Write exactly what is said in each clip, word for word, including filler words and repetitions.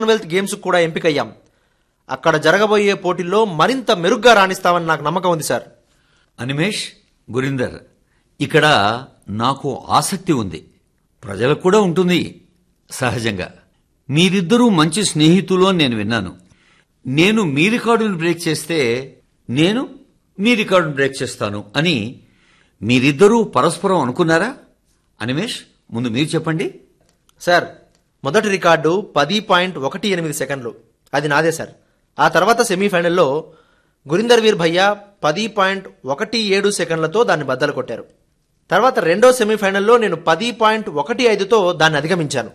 Commonwealth games కూడా ఎంపికయ్యాం. అక్కడ జరగబోయే పోటీల్లో మరింత మెరుగ్గా రాణిస్తామని నాకు నమ్మకం ఉంది సార్. అనిమేష్, గురీందర్, ఇక్కడ నాకు ఆసక్తి ఉంది, ప్రజలకు కూడా ఉంటుంది సహజంగా. మీరిద్దరూ మంచి స్నేహితులు అని నేను విన్నాను. నేను మీ రికార్డును బ్రేక్ చేస్తే నేను మీ రికార్డును బ్రేక్ చేస్తాను అని మీరిద్దరూ పరస్పరం అనుకున్నారా? అనిమేష్, ముందు మీరు చెప్పండి. సార్, మొదటి రికార్డు పది పాయింట్ ఒకటి ఎనిమిది సెకండ్లు, అది నాదే సార్. ఆ తర్వాత సెమీఫైనల్లో గురీందర్ వీర్ భయ్యా పది పాయింట్ ఒకటి ఏడు సెకండ్లతో దాన్ని బద్దలు కొట్టారు. తర్వాత రెండో సెమీఫైనల్లో నేను పది పాయింట్ ఒకటి ఐదుతో దాన్ని అధిగమించాను.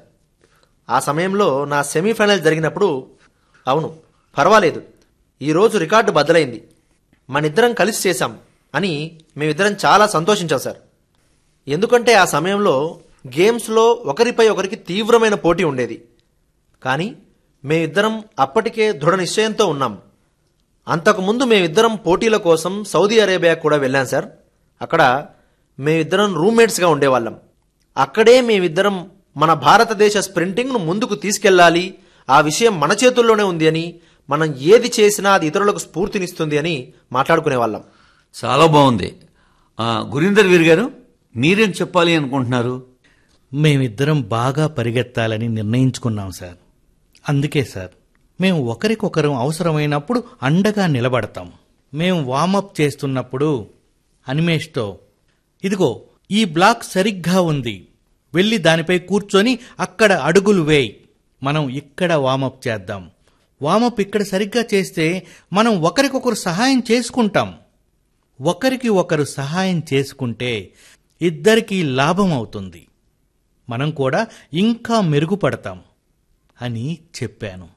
ఆ సమయంలో నా సెమీఫైనల్ జరిగినప్పుడు అవును పర్వాలేదు, ఈరోజు రికార్డు బద్దలైంది, మనిద్దరం కలిసి చేశాం అని మేమిద్దరం చాలా సంతోషించాం సార్. ఎందుకంటే ఆ సమయంలో గేమ్స్లో ఒకరిపై ఒకరికి తీవ్రమైన పోటీ ఉండేది. కానీ మేమిద్దరం అప్పటికే దృఢ నిశ్చయంతో ఉన్నాం. అంతకుముందు మేమిద్దరం పోటీల కోసం సౌదీ అరేబియా కూడా వెళ్ళాం సార్. అక్కడ మేమిద్దరం రూమ్మేట్స్గా ఉండేవాళ్ళం. అక్కడే మేమిద్దరం మన భారతదేశ స్ప్రింటింగ్ను ముందుకు తీసుకెళ్లాలి, ఆ విషయం మన చేతుల్లోనే ఉంది అని, మనం ఏది చేసినా అది ఇతరులకు స్ఫూర్తినిస్తుంది అని మాట్లాడుకునేవాళ్ళం. చాలా బాగుంది. గురీందర్ వీర్ గారు, మీరేం చెప్పాలి అనుకుంటున్నారు? మేమిద్దరం బాగా పరిగెత్తాలని నిర్ణయించుకున్నాం సార్. అందుకే సార్ మేము ఒకరికొకరు అవసరమైనప్పుడు అండగా నిలబడతాం. మేము వామప్ చేస్తున్నప్పుడు అనిమేష్తో, ఇదిగో ఈ బ్లాక్ సరిగ్గా ఉంది, వెళ్ళి దానిపై కూర్చొని అక్కడ అడుగులు వేయి, మనం ఇక్కడ వామప్ చేద్దాం, వామప్ ఇక్కడ సరిగ్గా చేస్తే మనం ఒకరికొకరు సహాయం చేసుకుంటాం, ఒకరికి ఒకరు సహాయం చేసుకుంటే ఇద్దరికీ లాభం అవుతుంది, మనం కూడా ఇంకా మెరుగుపడతాం అని చెప్పాను.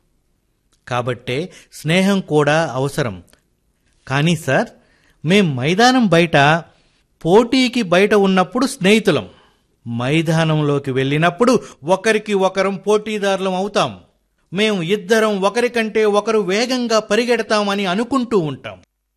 కాబట్టే స్నేహం కూడా అవసరం. కానీ సార్, మేం మైదానం బయట పోటీకి బయట ఉన్నప్పుడు స్నేహితులం, మైదానంలోకి వెళ్ళినప్పుడు ఒకరికి ఒకరం పోటీదారులం అవుతాం. మేం ఇద్దరం ఒకరికంటే ఒకరు వేగంగా పరిగెడతామని అనుకుంటూ ఉంటాం.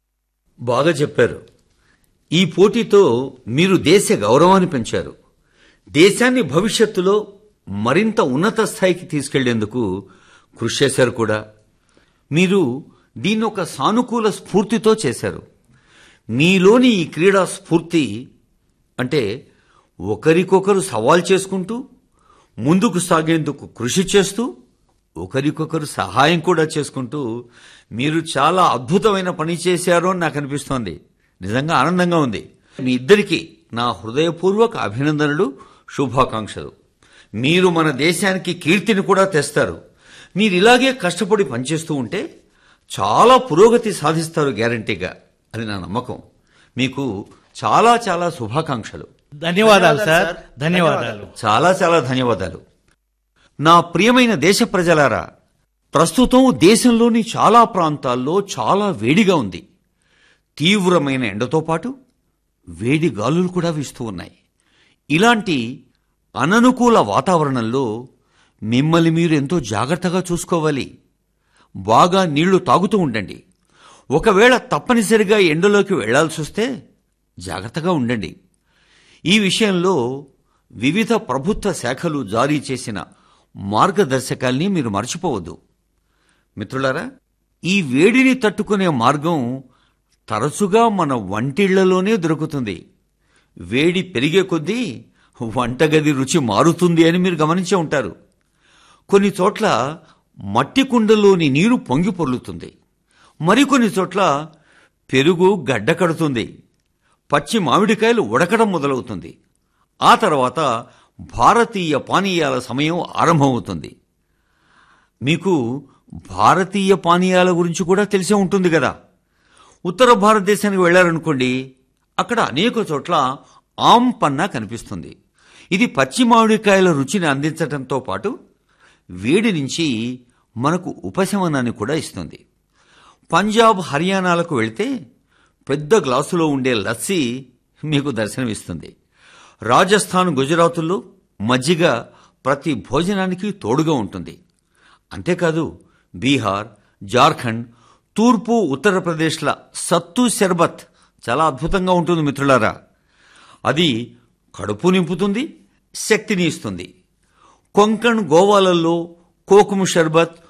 బాగా చెప్పారు. ఈ పోటీతో మీరు దేశ గౌరవాన్ని పెంచారు, దేశాన్ని భవిష్యత్తులో మరింత ఉన్నత స్థాయికి తీసుకెళ్లేందుకు కృషి చేశారు కూడా. మీరు దీన్ని ఒక సానుకూల స్ఫూర్తితో చేశారు. మీలోని ఈ క్రీడా స్ఫూర్తి అంటే ఒకరికొకరు సవాల్ చేసుకుంటూ ముందుకు సాగేందుకు కృషి చేస్తూ ఒకరికొకరు సహాయం కూడా చేసుకుంటూ మీరు చాలా అద్భుతమైన పని చేశారు అని నాకు అనిపిస్తోంది. నిజంగా ఆనందంగా ఉంది. మీ ఇద్దరికీ నా హృదయపూర్వక అభినందనలు, శుభాకాంక్షలు. మీరు మన దేశానికి కీర్తిని కూడా తెస్తారు. మీరు ఇలాగే కష్టపడి పనిచేస్తూ ఉంటే చాలా పురోగతి సాధిస్తారు గ్యారంటీగా, అది నా నమ్మకం. మీకు చాలా చాలా శుభాకాంక్షలు. ధన్యవాదాలు సార్. ధన్యవాదాలు. చాలా చాలా ధన్యవాదాలు. నా ప్రియమైన దేశ ప్రజలారా, ప్రస్తుతం దేశంలోని చాలా ప్రాంతాల్లో చాలా వేడిగా ఉంది. తీవ్రమైన ఎండతో పాటు వేడి గాలులు కూడా వీస్తూ ఉన్నాయి. ఇలాంటి అననుకూల వాతావరణంలో మిమ్మల్ని మీరు ఎంతో జాగ్రత్తగా చూసుకోవాలి. బాగా నీళ్లు తాగుతూ ఉండండి. ఒకవేళ తప్పనిసరిగా ఎండలోకి వెళ్లాల్సి వస్తే జాగ్రత్తగా ఉండండి. ఈ విషయంలో వివిధ ప్రభుత్వ శాఖలు జారీ చేసిన మార్గదర్శకాల్ని మీరు మర్చిపోవద్దు. మిత్రులారా, ఈ వేడిని తట్టుకునే మార్గం తరచుగా మన వంటిళ్లలోనే దొరుకుతుంది. వేడి పెరిగే కొద్దీ వంటగది రుచి మారుతుంది అని మీరు గమనించే ఉంటారు. కొన్ని చోట్ల మట్టి కుండలోని నీరు పొంగి పొర్లుతుంది, మరికొన్ని చోట్ల పెరుగు గడ్డ కడుతుంది, పచ్చి మామిడికాయలు ఉడకడం మొదలవుతుంది. ఆ తర్వాత భారతీయ పానీయాల సమయం ఆరంభమవుతుంది. మీకు భారతీయ పానీయాల గురించి కూడా తెలిసే ఉంటుంది కదా. ఉత్తర భారతదేశానికి వెళ్లారనుకోండి, అక్కడ అనేక చోట్ల ఆమ్ పన్నా కనిపిస్తుంది. ఇది పచ్చి మామిడికాయల రుచిని అందించడంతో పాటు వేడి నుంచి మనకు ఉపశమనాన్ని కూడా ఇస్తుంది. పంజాబ్, హర్యానాలకు వెళితే పెద్ద గ్లాసులో ఉండే లస్సీ మీకు దర్శనమిస్తుంది. రాజస్థాన్, గుజరాతుల్లో మజ్జిగ ప్రతి భోజనానికి తోడుగా ఉంటుంది. అంతేకాదు బీహార్, జార్ఖండ్, తూర్పు ఉత్తరప్రదేశ్ల సత్తు షర్బత్ చాలా అద్భుతంగా ఉంటుంది మిత్రులారా. అది కడుపు నింపుతుంది, శక్తిని ఇస్తుంది. కొంకణ్, గోవాలలో కోకుము షర్బత్